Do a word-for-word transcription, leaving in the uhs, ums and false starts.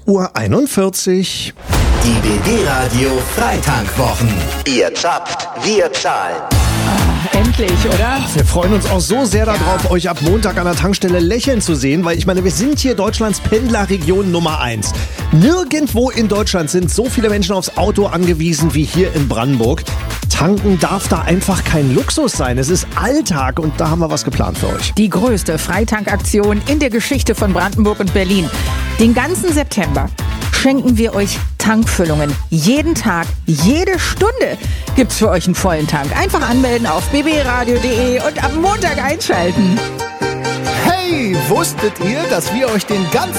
Uhr einundvierzig. Die B B-Radio Freitankwochen. Ihr zapft, wir zahlen. Endlich, oder? Wir freuen uns auch so sehr darauf, ja. euch ab Montag an der Tankstelle lächeln zu sehen, weil ich meine, wir sind hier Deutschlands Pendlerregion Nummer eins. Nirgendwo in Deutschland sind so viele Menschen aufs Auto angewiesen wie hier in Brandenburg. Tanken darf da einfach kein Luxus sein. Es ist Alltag und da haben wir was geplant für euch. Die größte Freitankaktion in der Geschichte von Brandenburg und Berlin. Den ganzen September schenken wir euch Tankfüllungen. Jeden Tag, jede Stunde gibt's für euch einen vollen Tank. Einfach anmelden auf b b radio punkt d e und am Montag einschalten. Hey, wusstet ihr, dass wir euch den ganzen